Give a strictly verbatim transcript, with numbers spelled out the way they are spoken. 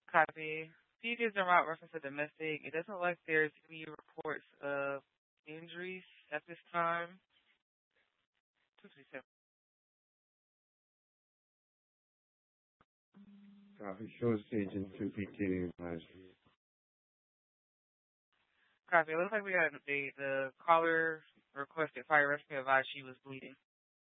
Copy. P J are out reference to domestic. It doesn't look like there's any reports of injuries at this time. two twenty-seven. Copy. Short stage and two P K advisory. Copy. It looks like we got an update. The caller requested fire rescue advice she was bleeding.